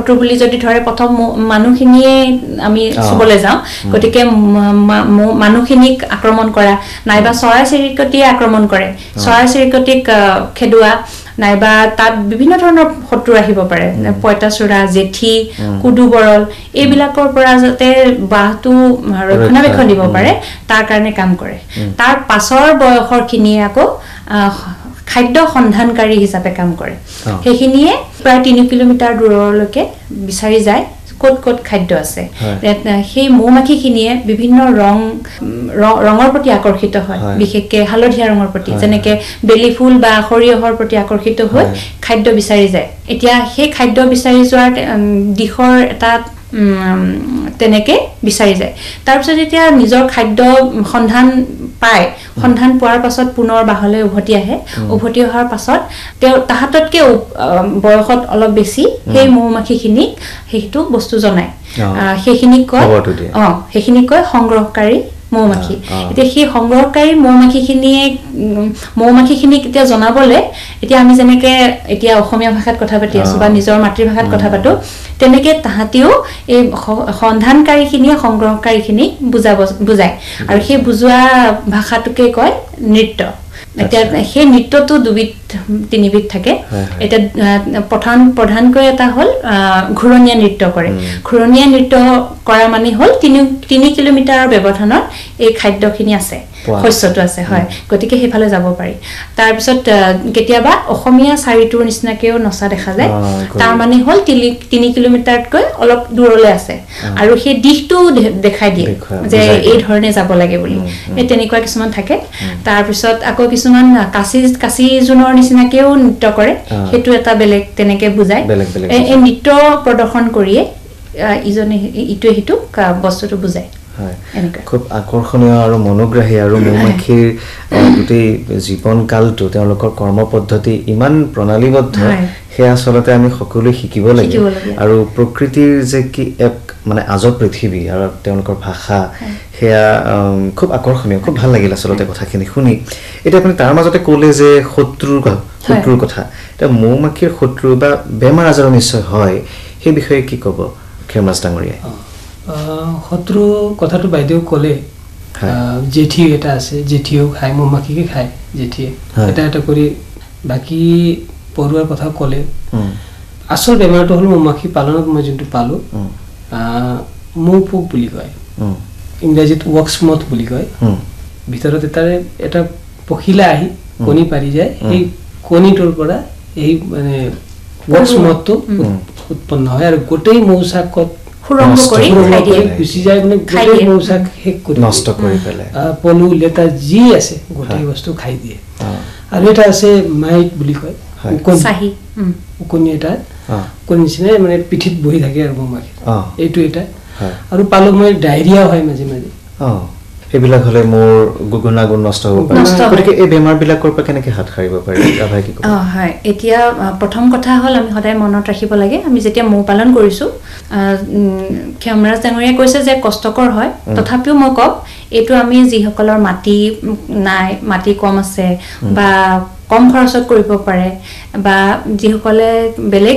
শত্ৰু বুলি যদি ধৰে প্ৰথম মানুহখিনিয়ে আমি চুবলৈ যাওঁ গতিকে মানুহখিনিক আক্ৰমণ কৰা নাইবা চৰাই চিৰিকটিয়ে আক্ৰমণ কৰে চৰাই চিৰিকটিক খেদুৱা নাইবা তাত বিভিন্ন ধৰণৰ শত্ৰু আহিব পাৰে পয়তাচোৰা জেঠি কুদুবৰল এইবিলাকৰ পৰা যাতে বাহটো ৰক্ষণাবেক্ষণ দিব পাৰে তাৰ কাৰণে কাম কৰে তাৰ পাছৰ বয়সৰ খিনিয়ে আকৌ খাদ্য সন্ধানকাৰী হিচাপে কাম কৰে সেইখিনিয়ে প্ৰায় 3 কিলোমিটাৰ দূৰলৈকে বিচাৰি যায় কত কত খাদ্য আছে সেই মৌমাখিখিনিয়ে বিভিন্ন ৰঙৰ প্ৰতি আকৰ্ষিত হয় বিশেষকৈ হালধীয়া ৰঙৰ প্ৰতি যেনেকে বেলি ফুল বা সৰিয়হৰ প্ৰতি আকৰ্ষিত হৈ খাদ্য বিচাৰি যায় এতিয়া সেই খাদ্য বিচাৰি যোৱাৰ দিশৰ এটা তেনেকে বিচাৰি যায় তাৰ পিছত যেতিয়া নিজৰ খাদ্য সন্ধান পায় সন্ধান পোৱাৰ পাছত পুনৰ বাহলৈ উভতি আহে উভতি অহাৰ পাছত তেওঁ তাহাততকে বয়সত অলপ বেছি সেই মৌমাখিখিনিক সেইটো বস্তু জনায় সেইখিনি কয় সংগ্ৰহকাৰী মৌমাখি এতিয়া সেই সংগ্ৰহকাৰী মৌমাখিখিনিক এতিয়া জনাবলে এতিয়া আমি যেনেকে এতিয়া অসমীয়া ভাষাত কথা পাতি আছো বা নিজৰ মাতৃভাষাত কথা পাতো তেনেকে তাহাতিও এই সন্ধানকাৰীখিনিয়ে সংগ্ৰহকাৰীখিনিক বুজায় আৰু সেই বুজোৱা ভাষাটোকে কয় নৃত্য এতিয়া সেই নৃত্যটো দুবিধ তিনিবিধ থাকে এটা প্ৰধানকৈ এটা হল ঘূৰণীয়া নৃত্য কৰে ঘূৰণীয়া নৃত্য কৰা মানে হল 3 কিলোমিটাৰৰ ব্যৱধানত এই খাদ্যখিনি আছে শস্যটো আছে হয় গতিকে সেইফালে যাব পাৰি তাৰ পিছত কেতিয়াবা অসমীয়া চাৰিটোৰ নিচিনাকেও নচা দেখা যায় তাৰ মানে হল 3 কিলোমিটাৰতকৈ অলপ দূৰলৈ আছে আৰু সেই দিশটো দেখাই দিয়ে যে এই ধৰণে যাব লাগে বুলি এই তেনেকুৱা কিছুমান থাকে তাৰ পিছত আকৌ কিছুমান কাচি জুনৰ নিচিনাকেও নৃত্য কৰে সেইটো এটা বেলেগ তেনেকে বুজায় এই নৃত্য প্ৰদৰ্শন কৰিয়ে ইজনে ইটোৱে সিটো বস্তুটো বুজায় খুব আকৰ্ষণীয় আৰু মনোগ্ৰাহী আৰু মৌমাখিৰ গোটেই জীৱন কালটো তেওঁলোকৰ কৰ্ম পদ্ধতি ইমান প্ৰণালীবদ্ধ সেয়া আচলতে আমি সকলোৱে শিকিব লাগে আৰু প্ৰকৃতিৰ যে কি এক মানে আজব পৃথিৱী আৰু তেওঁলোকৰ ভাষা সেয়া খুব আকৰ্ষণীয় খুব ভাল লাগিল আচলতে কথাখিনি শুনি এটা আপুনি তাৰ মাজতে ক'লে যে শত্ৰুৰ কথা এটা মৌমাখিৰ শত্ৰু বা বেমাৰ আজাৰ নিশ্চয় হয় সেই বিষয়ে কি ক'ব খেৰমাছ ডাঙৰীয়াই শত্ৰু কথাটো বাইদেউ ক'লে জেঠি এটা আছে জেঠিও খায় মৌমাখিকে খায় জেঠিয়ে এটা কৰি বাকী পৰুৱাৰ কথা ক'লে আচল বেমাৰটো হ'ল মৌমাখি পালনত মই যোনটো পালো মৌ পোক বুলি কয় ইংৰাজীত ৱক্স মথ বুলি কয় ভিতৰত এটা পখিলা আহি কণী পাৰি যায় সেই কণীটোৰ পৰা এই মানে ৱক্স মথটো উৎপন্ন হয় আৰু গোটেই মৌচাকত খুৰংগ কৰি গুচি যায় মানে গোটেই মৌচাক শেষ কৰি নষ্ট কৰি পেলাই পলু লেটা যি আছে গোটেই বস্তু খাই দিয়ে আৰু এটা আছে মাইট বুলি কয় উকনি এটা কণী নিচিনাই মানে পিঠিত বহি থাকে আৰু মৌমাখি এইটো এটা আৰু পালক মই ডায়েৰিয়া হয় মাজে মাজে এইবিলাক হলে মোৰ গুণাগুণ নষ্ট হ'ব পাৰে গতিকে এই বেমাৰবিলাকৰ পৰা কেনেকৈ হাত সাৰিব পাৰি আভাই কি ক'ব হয় এতিয়া প্ৰথম কথা হ'ল আমি সদায় মনত ৰাখিব লাগে আমি যেতিয়া মৌ পালন কৰিছোঁ খেমৰাজ ডাঙৰীয়াই কৈছে যে কষ্টকৰ হয় তথাপিও মই কওক এইটো আমি যিসকলৰ মাটি কম আছে বা কম খৰচত কৰিব পাৰে বা যিসকলে বেলেগ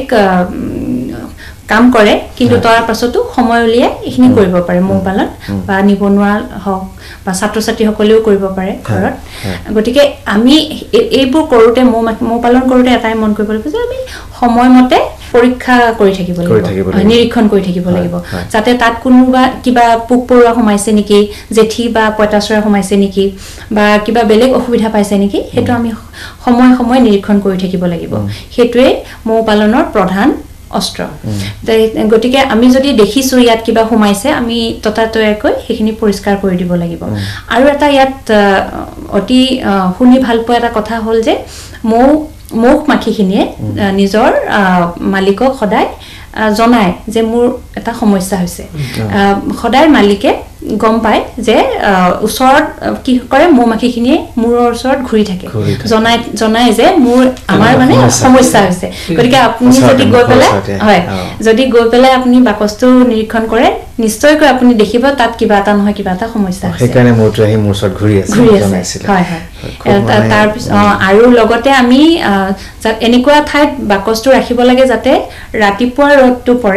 কাম কৰে কিন্তু তাৰ পাছতো সময় উলিয়াই এইখিনি কৰিব পাৰে মৌ পালন বা নিবনুৱা হওক বা ছাত্ৰ ছাত্ৰীসকলেও কৰিব পাৰে ঘৰত গতিকে আমি এইবোৰ কৰোঁতে মৌ পালন কৰোঁতে এটাই মন কৰিব লাগিব যে আমি সময়মতে পৰীক্ষা কৰি থাকিব লাগিব নিৰীক্ষণ কৰি থাকিব লাগিব যাতে তাত কোনোবা কিবা পোক পৰুৱা সোমাইছে নেকি জেঠি বা পঁইতাচোৰা সোমাইছে নেকি বা কিবা বেলেগ অসুবিধা পাইছে নেকি সেইটো আমি সময় নিৰীক্ষণ কৰি থাকিব লাগিব সেইটোৱে মৌ পালনৰ প্ৰধান অস্ত্ৰ গতিকে আমি যদি দেখিছো ইয়াত কিবা সোমাইছে আমি ততাতৈয়াকৈ সেইখিনি পৰিষ্কাৰ কৰি দিব লাগিব আৰু এটা ইয়াত অতি শুনি ভাল পোৱা এটা কথা হ'ল যে মৌমাখিখিনিয়ে নিজৰ মালিকক সদায় জনায় যে মোৰ এটা সমস্যা হৈছে সদায় মালিকে গম পায় যে ওচৰত কি কৰে মৌমাখিখিনিয়ে মূৰৰ ওচৰত ঘূৰি থাকে জনায় যে আমাৰ মানে সমস্যা হৈছে গতিকে আপুনি যদি গৈ পেলাই আপুনি বাকচটো নিৰীক্ষণ কৰে নিশ্চয়কৈ আপুনি দেখিব তাত কিবা এটা নহয় কিবা এটা সমস্যা আছে সেইকাৰণে মৌটো আহি মোৰ ওচৰত ঘূৰি আছে হয় তাৰপিছত আৰু লগতে আমি এনেকুৱা ঠাইত বাকচটো ৰাখিব লাগে যাতে ৰাতিপুৱা ৰ'দটো পৰে